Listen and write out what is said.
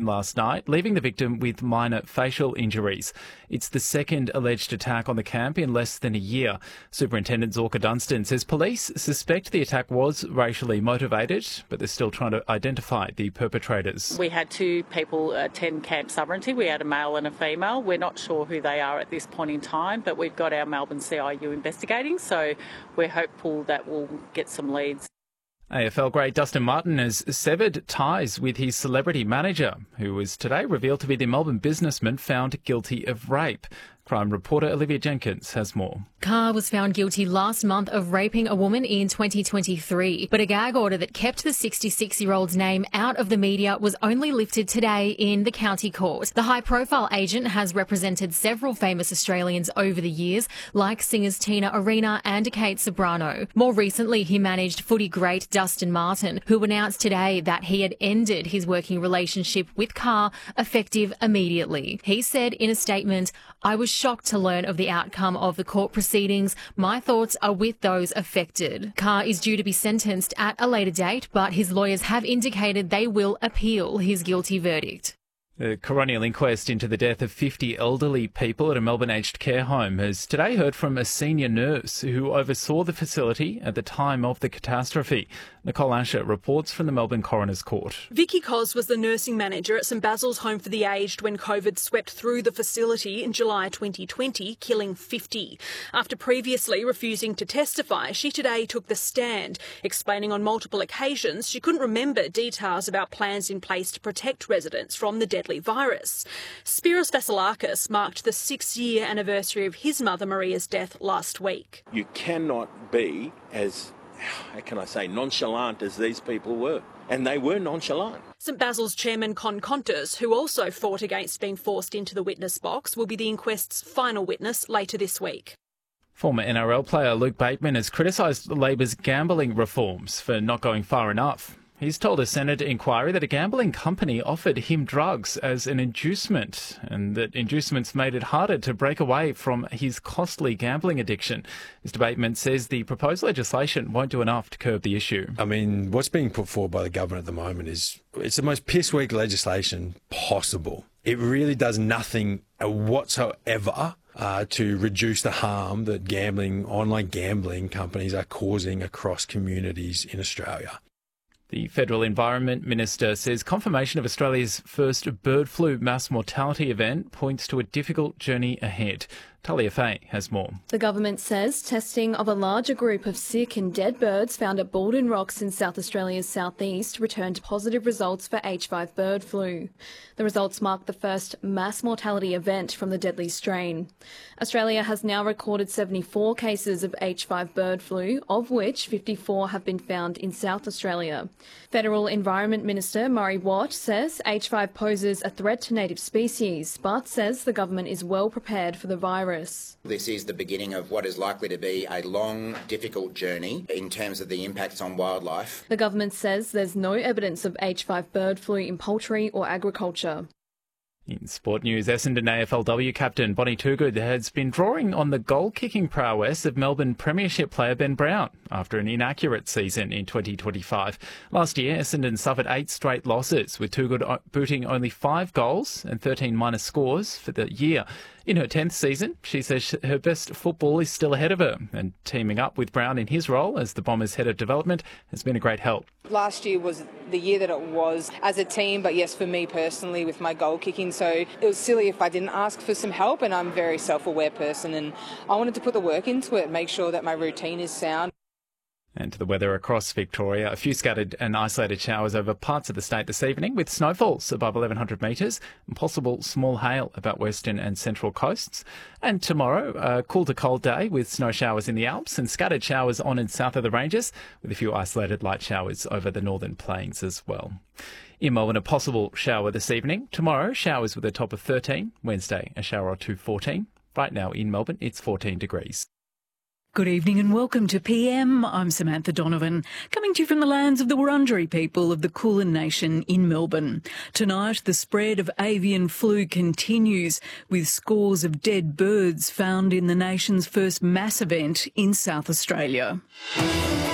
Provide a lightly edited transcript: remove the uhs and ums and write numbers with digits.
last night, leaving the victim with minor facial injuries. It's the second alleged attack on the camp in less than a year. Superintendent Zorka Dunstan says police suspect the attack was racially motivated, but they're still trying to identify the perpetrators. We had two people attend Camp Sovereignty. We had a male and a female. We're not sure who they are at this point in time, but we've got our Melbourne CIU investigating, so we're hopeful that we'll get some leads. AFL great Dustin Martin has severed ties with his celebrity manager, who was today revealed to be the Melbourne businessman found guilty of rape. Crime reporter Olivia Jenkins has more. Carr was found guilty last month of raping a woman in 2023, but a gag order that kept the 66-year-old's name out of the media was only lifted today in the county court. The high-profile agent has represented several famous Australians over the years, like singers Tina Arena and Kate Sobrano. More recently, he managed footy great Dustin Martin, who announced today that he had ended his working relationship with Carr effective immediately. He said in a statement, "I was shocked to learn of the outcome of the court proceedings. My thoughts are with those affected." Carr is due to be sentenced at a later date, but his lawyers have indicated they will appeal his guilty verdict. The coronial inquest into the death of 50 elderly people at a Melbourne aged care home has today heard from a senior nurse who oversaw the facility at the time of the catastrophe. Nicole Asher reports from the Melbourne Coroner's Court. Vicky Cos was the nursing manager at St Basil's Home for the Aged when COVID swept through the facility in July 2020, killing 50. After previously refusing to testify, she today took the stand, explaining on multiple occasions she couldn't remember details about plans in place to protect residents from the deadly virus. Spiros Vasilakis marked the 6-year anniversary of his mother Maria's death last week. You cannot be as, how can I say, nonchalant as these people were. And they were nonchalant. St Basil's chairman Con Contas, who also fought against being forced into the witness box, will be the inquest's final witness later this week. Former NRL player Luke Bateman has criticised Labor's gambling reforms for not going far enough. He's told a Senate inquiry that a gambling company offered him drugs as an inducement and that inducements made it harder to break away from his costly gambling addiction. Mr Bateman says the proposed legislation won't do enough to curb the issue. I mean, what's being put forward by the government at the moment it's the most piss-weak legislation possible. It really does nothing whatsoever to reduce the harm that online gambling companies are causing across communities in Australia. The Federal Environment Minister says confirmation of Australia's first bird flu mass mortality event points to a difficult journey ahead. Talia Fay has more. The government says testing of a larger group of sick and dead birds found at Baldwin Rocks in South Australia's southeast returned positive results for H5 bird flu. The results mark the first mass mortality event from the deadly strain. Australia has now recorded 74 cases of H5 bird flu, of which 54 have been found in South Australia. Federal Environment Minister Murray Watt says H5 poses a threat to native species, but says the government is well prepared for the virus. This is the beginning of what is likely to be a long, difficult journey in terms of the impacts on wildlife. The government says there's no evidence of H5 bird flu in poultry or agriculture. In sport news, Essendon AFLW captain Bonnie Toogood has been drawing on the goal-kicking prowess of Melbourne Premiership player Ben Brown after an inaccurate season in 2025. Last year, Essendon suffered 8 straight losses, with Toogood booting only 5 goals and 13 minor scores for the year. In her 10th season, she says her best football is still ahead of her, and teaming up with Brown in his role as the Bombers' head of development has been a great help. Last year was the year that it was as a team, but yes, for me personally with my goal kicking. So it was silly if I didn't ask for some help, and I'm a very self-aware person and I wanted to put the work into it, make sure that my routine is sound. And to the weather across Victoria, a few scattered and isolated showers over parts of the state this evening, with snowfalls above 1,100 metres and possible small hail about western and central coasts. And tomorrow, a cool to cold day with snow showers in the Alps and scattered showers on and south of the ranges, with a few isolated light showers over the northern plains as well. In Melbourne, a possible shower this evening. Tomorrow, showers with a top of 13. Wednesday, a shower or two, 14. Right now in Melbourne, it's 14 degrees. Good evening and welcome to PM. I'm Samantha Donovan, coming to you from the lands of the Wurundjeri people of the Kulin Nation in Melbourne. Tonight, the spread of avian flu continues, with scores of dead birds found in the nation's first mass event in South Australia.